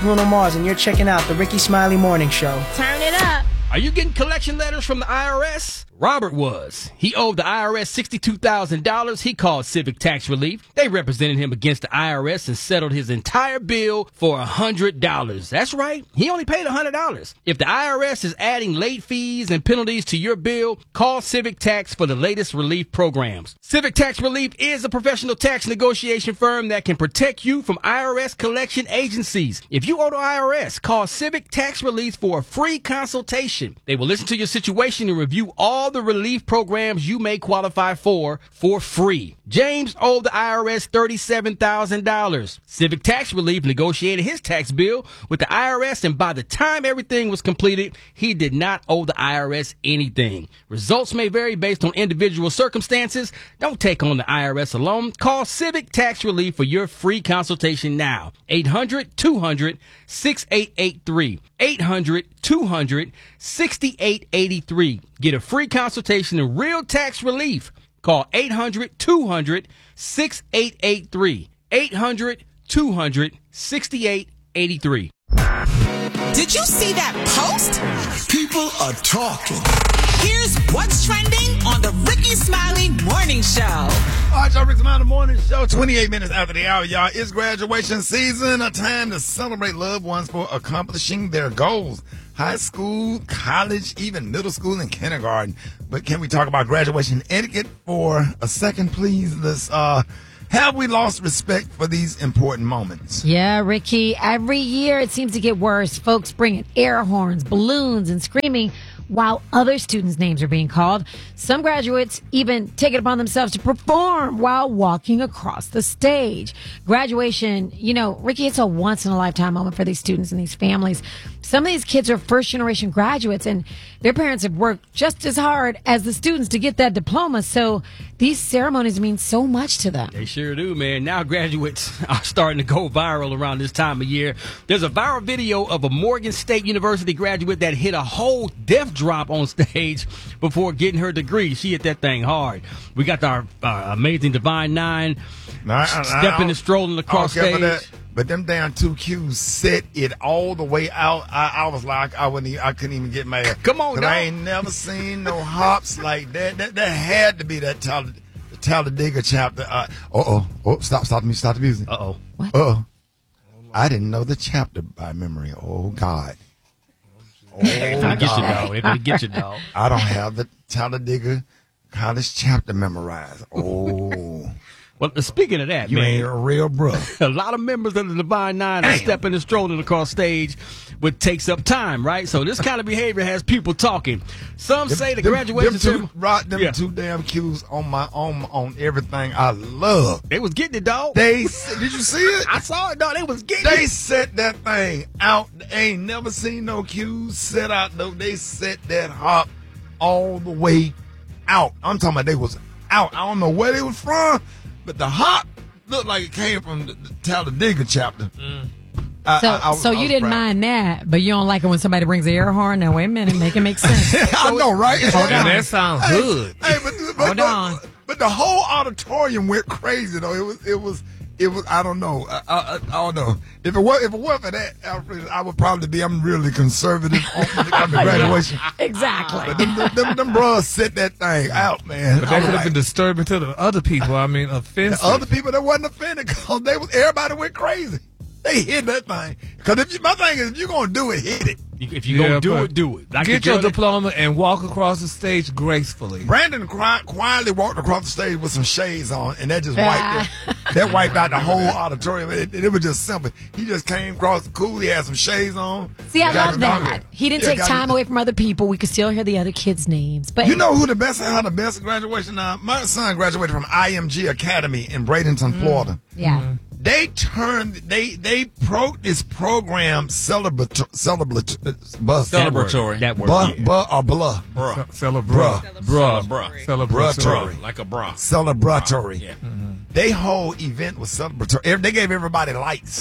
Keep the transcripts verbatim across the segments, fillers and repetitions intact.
Bruno Mars, and you're checking out the Ricky Smiley Morning Show. Turn it up. Are you getting collection letters from the I R S? Robert was. He owed the I R S sixty-two thousand dollars. He called Civic Tax Relief. They represented him against the I R S and settled his entire bill for one hundred dollars. That's right. He only paid one hundred dollars. If the I R S is adding late fees and penalties to your bill, call Civic Tax for the latest relief programs. Civic Tax Relief is a professional tax negotiation firm that can protect you from I R S collection agencies. If you owe the I R S, call Civic Tax Relief for a free consultation. They will listen to your situation and review all the relief programs you may qualify for for free. James owed the I R S thirty-seven thousand dollars. Civic Tax Relief negotiated his tax bill with the I R S, and by the time everything was completed, he did not owe the I R S anything. Results may vary based on individual circumstances. Don't take on the I R S alone. Call Civic Tax Relief for your free consultation now. eight hundred two hundred sixty-eight eighty-three. eight hundred two hundred sixty-eight eighty-three. Get a free consultation and real tax relief. Call eight hundred two hundred sixty-eight eighty-three. eight hundred two hundred sixty-eight eighty-three. Did you see that post? People are talking. Here's what's trending on the Ricky Smiley Morning Show. All right, y'all, Ricky Smiley Morning Show, twenty-eight minutes after the hour, y'all. It's graduation season, a time to celebrate loved ones for accomplishing their goals. High school, college, even middle school and kindergarten. But can we talk about graduation etiquette for a second, please? Let's, uh, have we lost respect for these important moments? Yeah, Ricky. Every year it seems to get worse. Folks bringing air horns, balloons, and screaming while other students' names are being called. Some graduates even take it upon themselves to perform while walking across the stage. Graduation, you know, Ricky, it's a once-in-a-lifetime moment for these students and these families. Some of these kids are first-generation graduates, and their parents have worked just as hard as the students to get that diploma, so these ceremonies mean so much to them. They sure do, man. Now graduates are starting to go viral around this time of year. There's a viral video of a Morgan State University graduate that hit a whole death drop on stage before getting her degree. She hit that thing hard. We got our uh, amazing Divine Nine No, I, I, stepping I and strolling across I don't care stage. for that. But them damn two Qs set it all the way out. I, I was like, I wouldn't, even, I couldn't even get mad. Come on, dog. I ain't never seen no hops like that. That that had to be that Tal- Talladega chapter. Uh, uh-oh. Oh, stop, stop me, stop the music. Uh-oh. What? Uh-oh. I didn't know the chapter by memory. Oh, God. Oh, They finna get you, dog. They finna get you, dog. I don't have the Talladega College chapter memorized. Oh. Well, speaking of that, You man, ain't a real bro. a lot of members of the Divine Nine are Damn. stepping and strolling across stage, which takes up time, right? So this kind of behavior has people talking. Some say the Them- graduation them ceremony. two, Rod, them Yeah. two damn Qs on my on on everything I love. They was getting it, dog. They s- did you see it? I saw it, dog. They was getting They it. set that thing out. They ain't never seen no Qs set out though. They set that hop all the way out. I'm talking about they was out. I don't know where they was from, but the hop looked like it came from the, the Talladega chapter. Mm. I, So, I, I was- so I you was didn't proud. mind that, but you don't like it when somebody brings the air horn? Now, wait a minute, make it make sense. I know, right? Hold on. That sounds good. Hey, but, but, Hold but, on. but the whole auditorium went crazy though. It was, it was, it was. I don't know. I, I, I don't know. If it was, if it wasn't for that, Alfred, I would probably be. I'm really conservative on the, on the graduation. Exactly. But them, them, them, them bros set that thing out, man. But I that was could have been like, disturbing to the other people. I mean, offensive. the other people that wasn't offended because they was everybody went crazy. They hit that thing. Because if you, my thing is, if you're gonna do it, hit it. If you Yeah, gonna do but it, do it. Like Get the your girl that- diploma and walk across the stage gracefully. Brandon qui- quietly walked across the stage with some shades on, and that just wiped it. That wiped out the whole auditorium. It, it, it was just simple. He just came across the cool. He had some shades on. See, I Got love his that. dog. He didn't Yeah, take got time his- away from other people. We could still hear the other kids' names. But You know who the best had the best graduation? Uh, my son graduated from I M G Academy in Bradenton, Florida. yeah. They turned they they pro this program celebratory celebratory Celebratory. That word. Buh, yeah. buh, or blah. Bruh. Celebrate. Bruh. Bruh. Bruh. Celebratory. Like a bra. Celebratory. Yeah. They whole event was celebratory. Every- They gave everybody lights.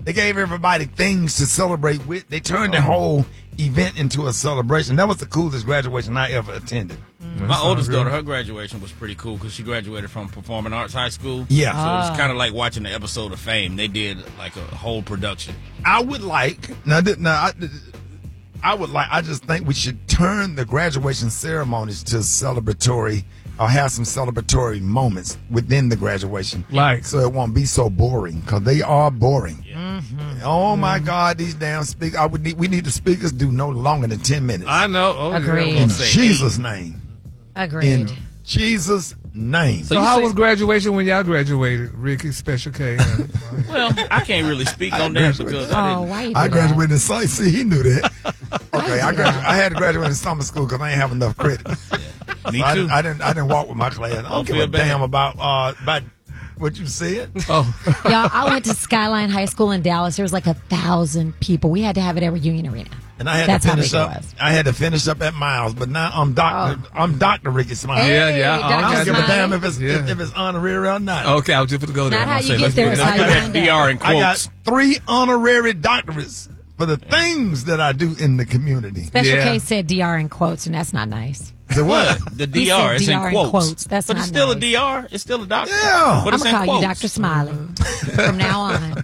They gave everybody things to celebrate with. They turned the whole event into a celebration. That was the coolest graduation I ever attended. My oldest daughter, her graduation was pretty cool because she graduated from Performing Arts High School. Yeah. So it was kind of like watching the episode of Fame. They did like a whole production. I would like, now, th- now I, I would like, I just think we should turn the graduation ceremonies to celebratory, or have some celebratory moments within the graduation. Like? So it won't be so boring, because they are boring. Yeah. Mm-hmm. Oh, my God, these damn speakers. I would need, we need the speakers do no longer than ten minutes. I know. Oh, Agreed. yeah. In Jesus' name. Agreed. In Jesus' name. So, you how say- was graduation when y'all graduated, Ricky, Special K? Well, I can't really speak on that because I Oh, didn't. why you do I that? graduated in science. See, he knew that. Okay, I, do gradu- that? I had to graduate in summer school because I ain't have enough credit. Me I too. didn't, I didn't. I didn't walk with my class. I don't Don't give feel a bad. damn about uh about what you said. Oh, Y'all, I went to Skyline High School in Dallas. There was like a thousand people. We had to have it at Reunion Arena. And I had That's to how finish big it up. was. I had to finish up at Miles, but now I'm Doctor. I'm Doctor Ricky Smiley. Hey, Yeah, yeah, Doctor I I don't give a Smiley. damn if it's Yeah. if, if it's honorary or not. okay. I was just going to go there. Not how I'm you saying, get let's there, get it's that. how you Put that find D R in I got quotes. three honorary doctorates for the things that I do in the community. Special Yeah. K said D R in quotes, and that's not nice. So what? The He D R said is D in R in quotes. quotes. That's but not it's still a nice. D R. It's still a doctor. Yeah. But I'm it's going to in call you quotes. Doctor Smiley from now on.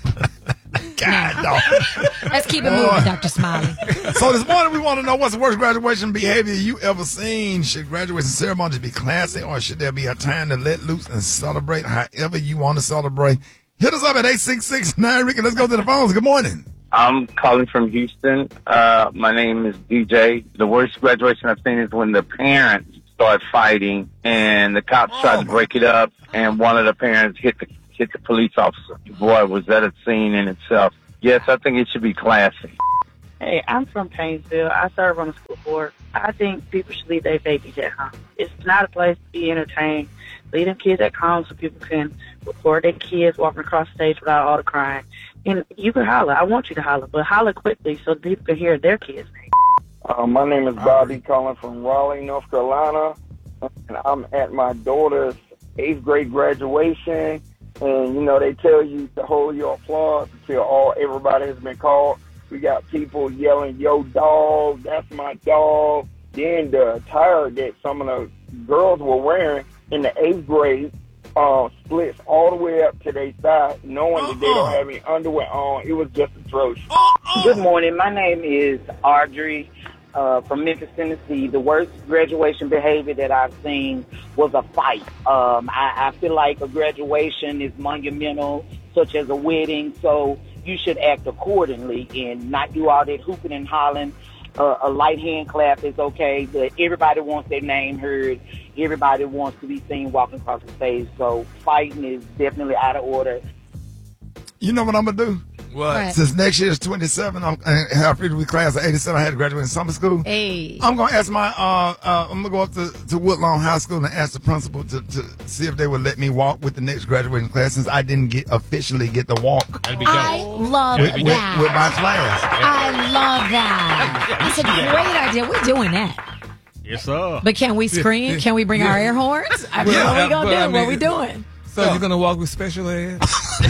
God, no. Let's keep it moving, Doctor Smiley. So this morning we want to know what's the worst graduation behavior you ever seen. Should graduation ceremonies be classy, or should there be a time to let loose and celebrate however you want to celebrate? Hit us up at eight six six nine Ricky. Let's go to the phones. Good morning. I'm calling from Houston. Uh, my name is D J. The worst graduation I've seen is when the parents start fighting and the cops Oh, tried to my break it up, and one of the parents hit the hit the police officer. Boy, was that a scene in itself. Yes, I think it should be classy. Hey, I'm from Painesville. I serve on the school board. I think people should leave their babies at home. It's not a place to be entertained. Leave them kids at home so people can record their kids walking across the stage without all the crying. And you can holler. I want you to holler, but holler quickly so people can hear their kids' name. Uh, my name is Bobby, calling from Raleigh, North Carolina, and I'm at my daughter's eighth grade graduation. And, you know, they tell you to hold your applause until all everybody has been called. We got people yelling, yo, dog, that's my dog. Then the attire that some of the girls were wearing in the eighth grade uh, splits all the way up to their side, knowing that they don't have any underwear on. It was just atrocious. Good morning. My name is Audrey uh, from Memphis, Tennessee. The worst graduation behavior that I've seen was a fight. Um, I, I feel like a graduation is monumental, such as a wedding, so you should act accordingly and not do all that hooping and hollering. Uh, a light hand clap is okay, but everybody wants their name heard. Everybody wants to be seen walking across the stage, so fighting is definitely out of order. You know what I'm gonna do? What? Since next year is twenty-seven, I'm I have free week class of eighty-seven. I had to graduate in summer school. Hey. I'm gonna ask my uh, uh I'm gonna go up to, to Woodlawn High School and ask the principal to, to see if they would let me walk with the next graduating class, since I didn't get officially get to walk That'd be I dope. love with, with, that. with my class. I love that. That's a great idea. We're doing that. Yes, sir. But can we scream? Can we bring our air horns? I mean, Yeah, what are we going but to do? I what mean- are we doing? So you're going to walk with special ed?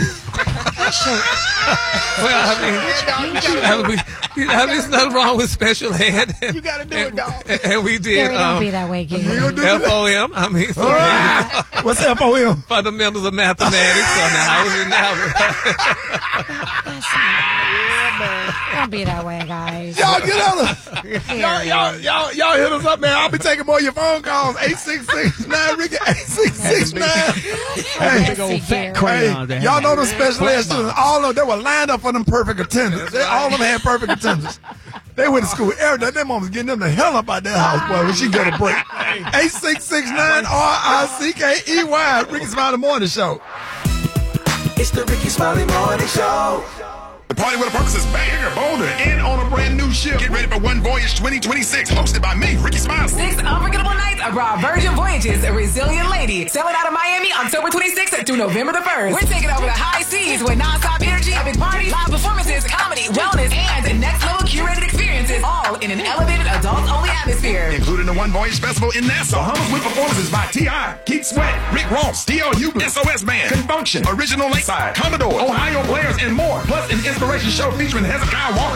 Well, I mean, I mean, we- I mean, there's nothing wrong with special ed. You gotta do it, and, dog. and, and we did Gary, don't um, be that way, Gary. F O M. I mean, so All right. What's F O M? fundamentals of mathematics. So now I was in that. Don't be that way, guys. Y'all get on us. Y'all, y'all, y'all, y'all hit us up, man. I'll be taking more of your phone calls. eight six six nine Ricky, eight six six nine. Hey, Big old fat hey, crayons. that y'all have know that. the special ed students. All of them, they were lined up for them perfect attendance. They, all of them had perfect attendance. They went to school every day. That mom was getting them the hell up out that house, boy, when she get a break. eight six six nine R I C K E Y, Ricky Smiley Morning Show. It's the Ricky Smiley Morning Show. The Party with a Purpose is back here, bolder, and on a brand new ship. Get ready for One Voyage twenty twenty-six, hosted by me, Ricky Smiley. Six unforgettable nights abroad Virgin Voyages, a resilient lady. Sailing out of Miami October twenty-sixth through November the first. We're taking over the high seas with non-stop energy, epic parties, live performances, comedy, wellness, and next level curated experiences, all in an elevated adult-only atmosphere. Including the one Fun Voyage Festival in Nassau. Bahamas with performances by T I, Keith Sweat, Rick Ross, D L Hughley, S O S Band, Confunction, Original Lakeside, Commodore, Ohio Players, and more. Plus an inspiration show featuring Hezekiah Walker.